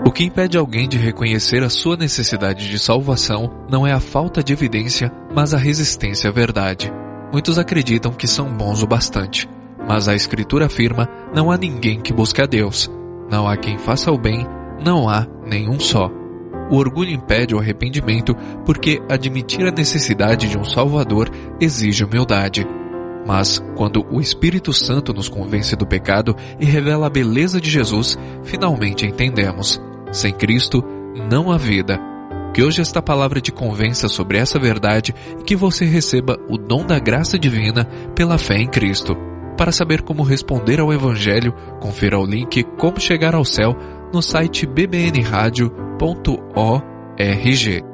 O que impede alguém de reconhecer a sua necessidade de salvação não é a falta de evidência, mas a resistência à verdade. Muitos acreditam que são bons o bastante, mas a Escritura afirma: não há ninguém que busque a Deus. Não há quem faça o bem, não há nenhum só. O orgulho impede o arrependimento porque admitir a necessidade de um Salvador exige humildade. Mas, quando o Espírito Santo nos convence do pecado e revela a beleza de Jesus, finalmente entendemos: sem Cristo, não há vida. Que hoje esta palavra te convença sobre essa verdade e que você receba o dom da graça divina pela fé em Cristo. Para saber como responder ao Evangelho, confira o link Como Chegar ao Céu no site bbnradio.org.